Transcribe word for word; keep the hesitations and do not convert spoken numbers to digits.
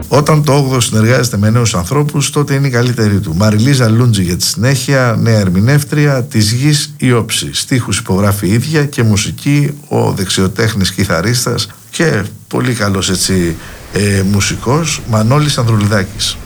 Όταν το όγδοο συνεργάζεται με νέους ανθρώπους, τότε είναι η καλύτερη του. Μαριλίζα Λούντζη για τη συνέχεια, νέα ερμηνεύτρια, της γης η όψη. Στίχους υπογράφει η ίδια και μουσική ο δεξιοτέχνης κιθαρίστας και πολύ καλός έτσι ε, μουσικός Μανώλης Ανδρουλιδάκης.